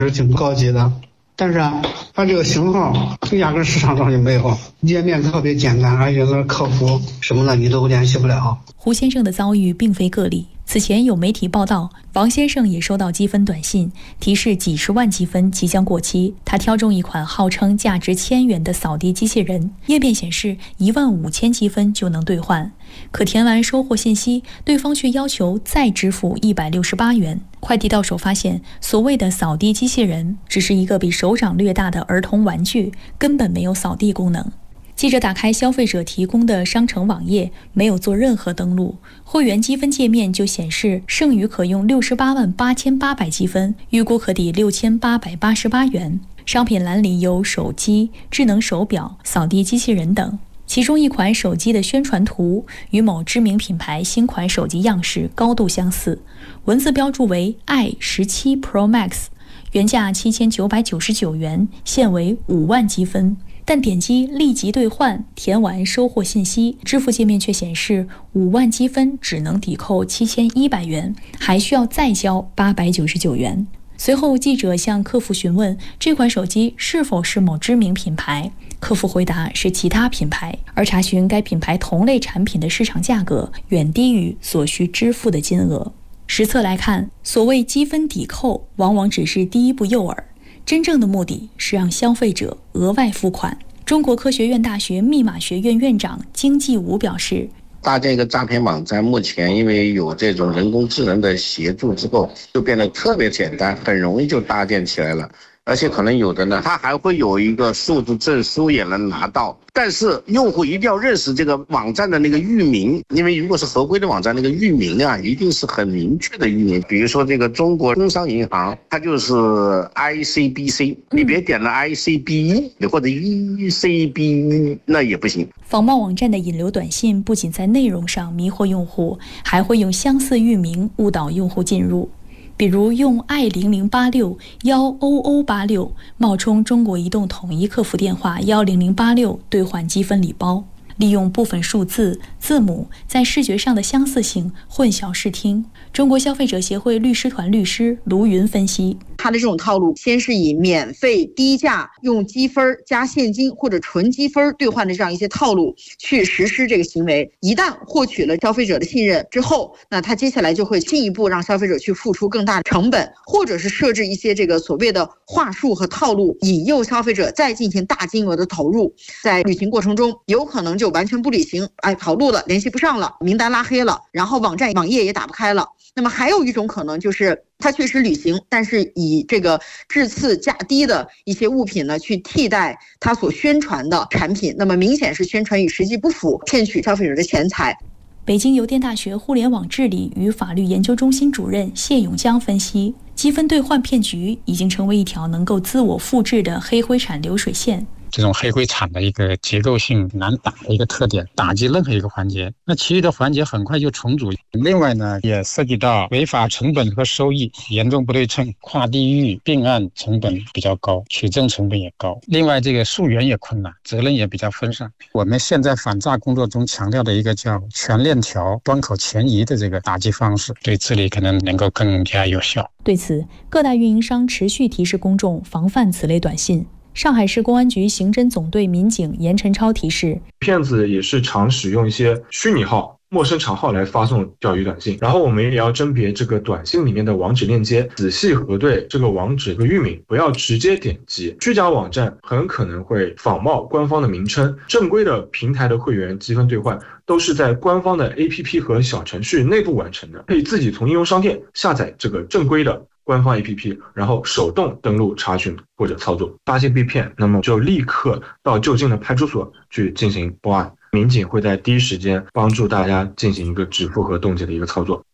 是挺高级的。但是它这个型号压根市场上就没有，页面特别简单，而且那客服什么的你都联系不了。 胡先生的遭遇并非个例，此前有媒体报道，王先生也收到积分短信，提示几十万积分即将过期。他挑中一款号称价值1000元的扫地机器人，页面显示15000积分就能兑换，可填完收货信息，对方却要求再支付168元。快递到手发现，所谓的扫地机器人只是一个比手掌略大的儿童玩具，根本没有扫地功能。记者打开消费者提供的商城网页，没有做任何登录，会员积分界面就显示剩余可用688800积分，预估可抵6888元。商品栏里有手机、智能手表、扫地机器人等。其中一款手机的宣传图与某知名品牌新款手机样式高度相似，文字标注为 i17 Pro Max， 原价7999元，现为5万积分。但点击立即兑换，填完收货信息，支付界面却显示5万积分只能抵扣7100元，还需要再交899元。随后记者向客服询问这款手机是否是某知名品牌，客服回答是其他品牌，而查询该品牌同类产品的市场价格远低于所需支付的金额。实测来看，所谓积分抵扣往往只是第一步诱饵，真正的目的是让消费者额外付款。中国科学院大学密码学院院长金继武表示， 搭建一个诈骗网站，目前因为有这种人工智能的协助之后，就变得特别简单，很容易就搭建起来了。而且可能有的呢，它还会有一个数字证书也能拿到，但是用户一定要认识这个网站的那个域名，因为如果是合规的网站，那个域名啊一定是很明确的域名。比如说这个中国工商银行，它就是 ICBC， 你别点了 ICB1 或者 ECB1， 那也不行。 仿冒网站的引流短信不仅在内容上迷惑用户，还会用相似域名误导用户进入。比如用 i0086 10086冒充中国移动统一客服电话10086兑换积分礼包，利用部分数字、字母在视觉上的相似性混淆视听。中国消费者协会律师团律师卢云分析， 他的这种套路先是以免费低价用积分加现金或者纯积分兑换的这样一些套路去实施这个行为，一旦获取了消费者的信任之后，那他接下来就会进一步让消费者去付出更大的成本，或者是设置一些这个所谓的话术和套路，引诱消费者再进行大金额的投入。在旅行过程中有可能就完全不履行，跑路了，联系不上了，名单拉黑了，然后网页也打不开了。那么还有一种可能就是他确实履行，但是以这个质次价低的一些物品呢去替代他所宣传的产品，那么明显是宣传与实际不符，骗取消费者的钱财。 北京邮电大学互联网治理与法律研究中心主任谢永江分析，积分兑换骗局已经成为一条能够自我复制的黑灰产流水线。 这种黑灰产的一个结构性难打的一个特点，打击任何一个环节，那其余的环节很快就重组。另外呢，也涉及到违法成本和收益严重不对称，跨地域并案成本比较高，取证成本也高。另外这个溯源也困难，责任也比较分散。我们现在反诈工作中强调的一个叫全链条端口前移的这个打击方式，对治理可能能够更加有效。 对此，各大运营商持续提示公众防范此类短信。上海市公安局刑侦总队民警严晨超提示， 骗子也是常使用一些虚拟号、陌生账号来发送钓鱼短信，然后我们也要甄别这个短信里面的网址链接，仔细核对这个网址的域名，不要直接点击。虚假网站很可能会仿冒官方的名称，正规的平台的会员积分兑换都是在官方的 APP 和小程序内部完成的，可以自己从应用商店下载这个正规的官方 APP， 然后手动登录查询或者操作。发现被骗，那么就立刻到就近的派出所去进行报案，民警会在第一时间帮助大家进行一个止付和冻结的一个操作。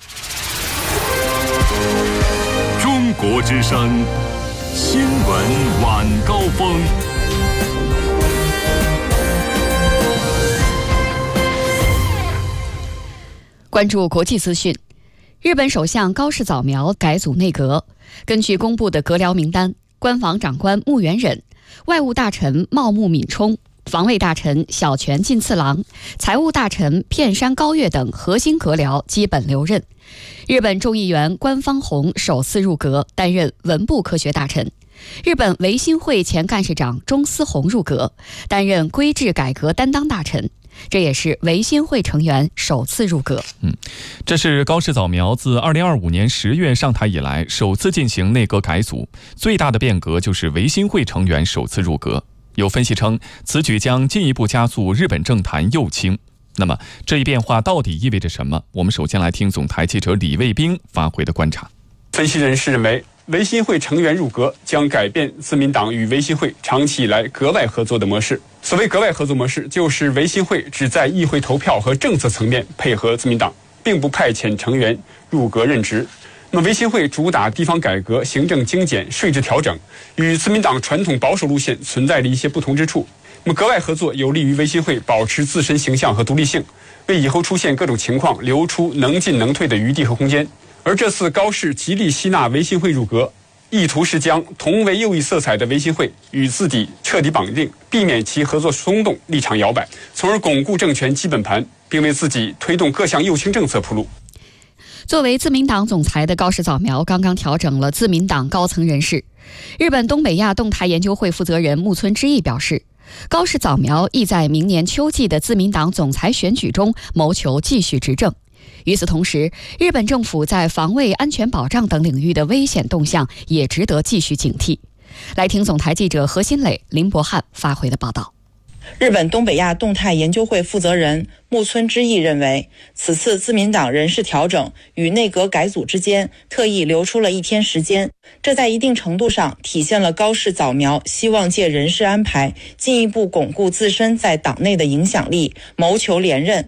中国之声新闻晚高峰。 关注国际资讯，日本首相高市早苗改组内阁。根据公布的阁僚名单，官房长官木原忍、外务大臣茂木敏充、 防卫大臣小泉进次郎、财务大臣片山高月等核心阁僚基本留任。日本众议员官方弘首次入阁，担任文部科学大臣。日本维新会前干事长中司宏入阁，担任规制改革担当大臣。这也是维新会成员首次入阁。 这是高市早苗自2025年10月上台以来首次进行内阁改组，最大的变革就是维新会成员首次入阁。有分析称，此举将进一步加速日本政坛右倾。那么，这一变化到底意味着什么？我们首先来听总台记者李卫兵发回的观察。 分析人士认为，维新会成员入阁将改变自民党与维新会长期以来阁外合作的模式。所谓阁外合作模式，就是维新会只在议会投票和政策层面配合自民党，并不派遣成员入阁任职。那么维新会主打地方改革、行政精简、税制调整，与自民党传统保守路线存在着一些不同之处。那么阁外合作有利于维新会保持自身形象和独立性，为以后出现各种情况留出能进能退的余地和空间。而这次高市极力吸纳维新会入阁，意图是将同为右翼色彩的维新会与自己彻底绑定，避免其合作松动、立场摇摆，从而巩固政权基本盘，并为自己推动各项右倾政策铺路。 作为自民党总裁的高市早苗刚刚调整了自民党高层人事。日本东北亚动态研究会负责人木村之义表示，高市早苗意在明年秋季的自民党总裁选举中谋求继续执政。与此同时，日本政府在防卫、安全保障等领域的危险动向也值得继续警惕。来听总台记者何新磊、林博翰发回的报道。 日本东北亚动态研究会负责人木村之义认为，此次自民党人事调整与内阁改组之间特意留出了1天时间，这在一定程度上体现了高市早苗希望借人事安排进一步巩固自身在党内的影响力，谋求连任。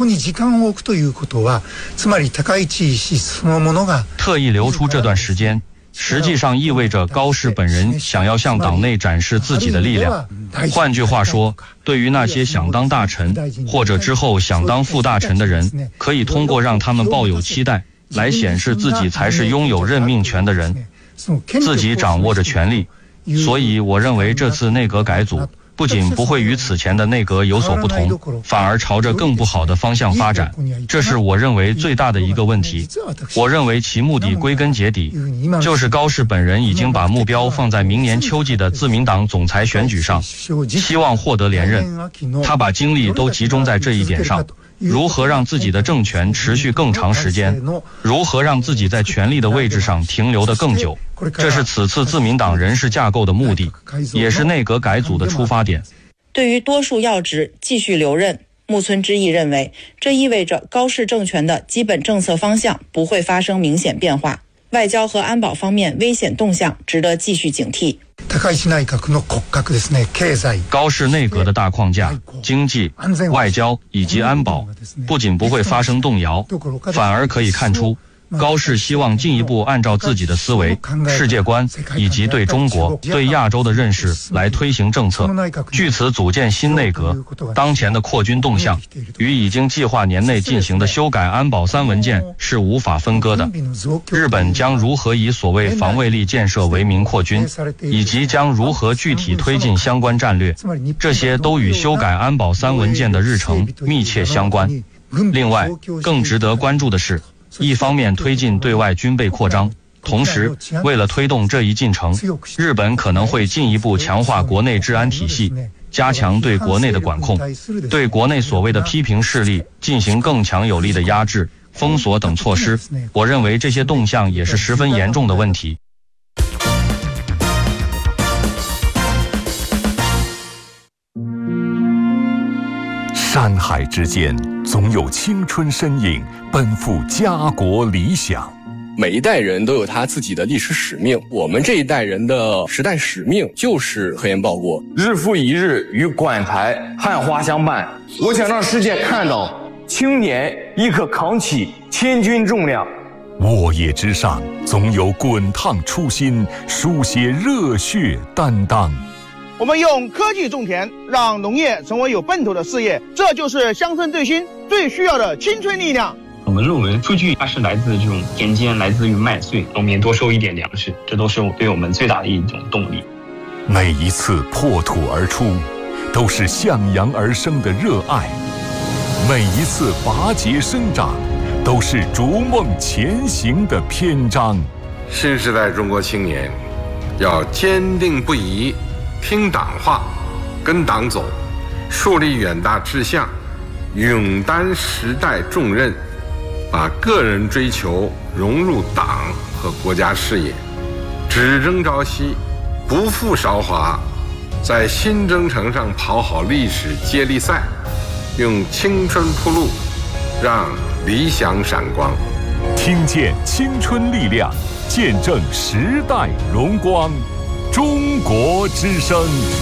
特意留出这段时间，实际上意味着高市本人想要向党内展示自己的力量。换句话说，对于那些想当大臣或者之后想当副大臣的人，可以通过让他们抱有期待来显示自己才是拥有任命权的人，自己掌握着权力。所以我认为这次内阁改组不仅不会与此前的内阁有所不同，反而朝着更不好的方向发展，这是我认为最大的一个问题。我认为其目的归根结底，就是高市本人已经把目标放在明年秋季的自民党总裁选举上，希望获得连任。他把精力都集中在这一点上，如何让自己的政权持续更长时间，如何让自己在权力的位置上停留得更久，这是此次自民党人事架构的目的，也是内阁改组的出发点。 对于多数要职继续留任，木村之义认为，这意味着高市政权的基本政策方向不会发生明显变化，外交和安保方面危险动向值得继续警惕。 高市内阁的大框架、经济、外交以及安保不仅不会发生动摇，反而可以看出高市希望进一步按照自己的思维、世界观以及对中国、对亚洲的认识来推行政策，据此组建新内阁。当前的扩军动向与已经计划年内进行的修改安保3文件是无法分割的。日本将如何以所谓防卫力建设为名扩军，以及将如何具体推进相关战略，这些都与修改安保3文件的日程密切相关。另外，更值得关注的是，一方面推进对外军备扩张，同时为了推动这一进程，日本可能会进一步强化国内治安体系，加强对国内的管控，对国内所谓的批评势力进行更强有力的压制、封锁等措施。我认为这些动向也是十分严重的问题。 山海之间，总有青春身影奔赴家国理想。 每一代人都有他自己的历史使命，我们这一代人的时代使命就是和颜报国， 日复一日与馆台汉花相伴。我想让世界看到青年亦可扛起千钧重量。 沃野之上，总有滚烫初心，书写热血担当。 我们用科技种田，让农业成为有奔头的事业，这就是乡村振兴最需要的青春力量。 我们论文数据它是来自这种田间，来自于麦穗，农民多收一点粮食，这都是对我们最大的一种动力。 每一次破土而出， 都是向阳而生的热爱，每一次拔节生长，都是逐梦前行的篇章。 新时代中国青年要坚定不移，听党话，跟党走，树立远大志向，勇担时代重任，把个人追求融入党和国家事业，只争朝夕，不负韶华，在新征程上跑好历史接力赛，用青春铺路，让理想闪光。 听见青春力量，见证时代荣光。中国之声。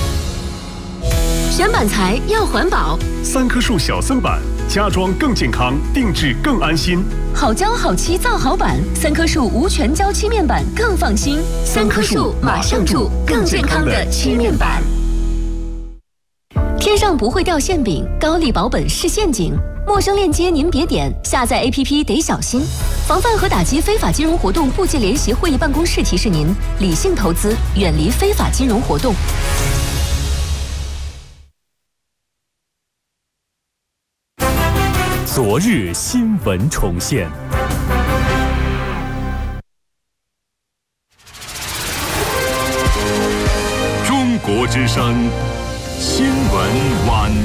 选板材要环保 ，3棵树小僧板，家装更健康，定制更安心。 好胶好漆造好板，3棵树无全胶漆面板更放心。3棵树马上住更健康的漆面板。天上不会掉馅饼，高利保本是陷阱。陌生链接您别点，下载 APP 得小心。防范和打击非法金融活动部际联席会议办公室提示您：理性投资，远离非法金融活动。 昨日新闻重现。 中国之声新闻晚